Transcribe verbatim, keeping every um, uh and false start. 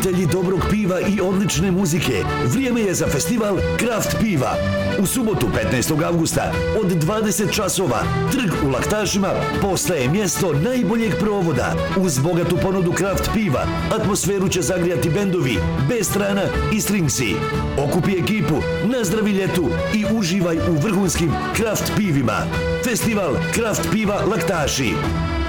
Ljubitelji dobrog piva i odlične muzike, vrijeme je za festival Kraft piva. U subotu petnaestog avgusta od dvadeset časova trg u Laktašima postaje mjesto najboljeg provoda. Uz bogatu ponudu Kraft piva, atmosferu će zagrijati bendovi B-strana i Stringsi. Okupi ekipu, nazdravi ljetu i uživaj u vrhunskim Kraft pivima. Festival Kraft piva Laktaši.